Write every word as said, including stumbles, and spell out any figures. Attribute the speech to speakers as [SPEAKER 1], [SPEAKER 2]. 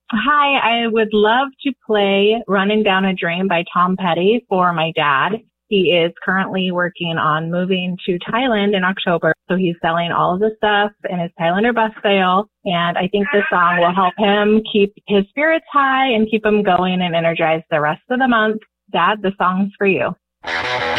[SPEAKER 1] Hi, I would love to play Running Down a Dream by Tom Petty for my dad. He is currently working on moving to Thailand in October, so he's selling all of the stuff in his Thailander bus sale, and I think this song will help him keep his spirits high and keep him going and energized the rest of the month. Dad, the song's for you.